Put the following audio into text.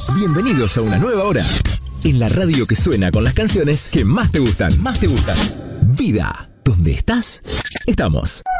Bienvenidos a una nueva hora en la radio que suena con las canciones que más te gustan. Vida, donde estás, estamos.